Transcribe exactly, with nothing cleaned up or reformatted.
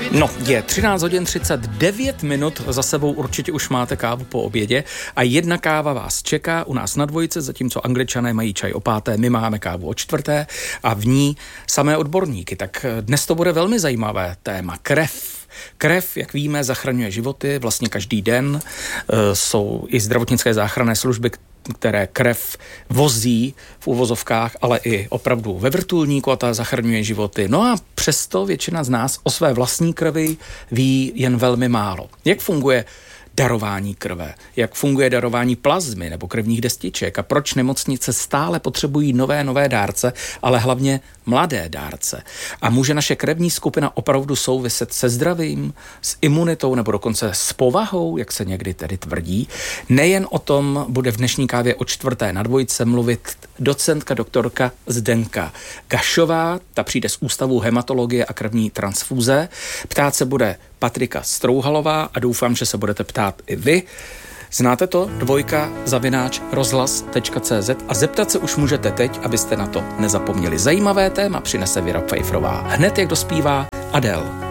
No, je třináct hodin třicet devět minut, za sebou určitě už máte kávu po obědě a jedna káva vás čeká u nás na dvojice, zatímco Angličané mají čaj o páté, my máme kávu o čtvrté a v ní samé odborníky. Tak dnes to bude velmi zajímavé téma krev. Krev, jak víme, zachraňuje životy vlastně každý den. E, jsou i zdravotnické záchranné služby, které krev vozí v uvozovkách, ale i opravdu ve vrtulníku a ta zachraňuje životy. No a přesto většina z nás o své vlastní krvi ví jen velmi málo. Jak funguje darování krve, jak funguje darování plazmy nebo krevních destiček a proč nemocnice stále potřebují nové, nové dárce, ale hlavně mladé dárce. A může naše krevní skupina opravdu souviset se zdravím, s imunitou nebo dokonce s povahou, jak se někdy tedy tvrdí. Nejen o tom bude v dnešní kávě o čtvrté na dvojce mluvit docentka doktorka Zdenka Gašová, ta přijde z Ústavu hematologie a krevní transfúze. Ptát se bude Patrika Strouhalová a doufám, že se budete ptát i vy. Znáte to? Dvojka zavináč rozhlas tečka cé zet a zeptat se už můžete teď, abyste na to nezapomněli. Zajímavé téma přinese Věra Pfeifferová. Hned jak dospívá Adele.